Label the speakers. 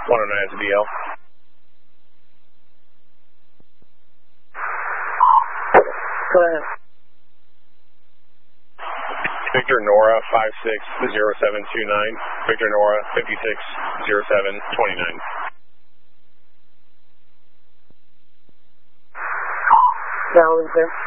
Speaker 1: 109 is a DL.
Speaker 2: Go ahead.
Speaker 1: Victor Nora 560729. Victor Nora 560729.
Speaker 2: Valley, sir.